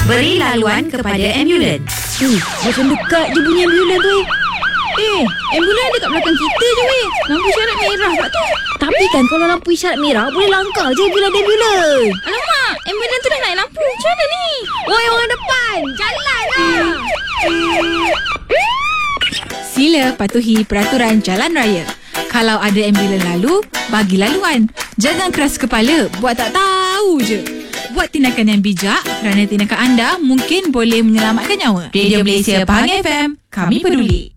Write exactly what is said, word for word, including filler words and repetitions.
Beri laluan kepada ambulans. Eh, macam dekat je bunyi ambulans tu eh. Eh, ambulans dekat belakang kita je weh. Lampu isyarat merah pula tu. Tapi kan kalau lampu isyarat merah, boleh langkah je bila ada ambulans. Alamak, ambulans tu dah naik lampu. Macam mana ni? Oi, orang depan, jalan lah. Sila patuhi peraturan jalan raya. Kalau ada ambulans lalu, bagi laluan. Jangan keras kepala, buat tak tahu je. Buat tindakan yang bijak kerana tindakan anda mungkin boleh menyelamatkan nyawa. Radio Malaysia Pahang F M, kami peduli.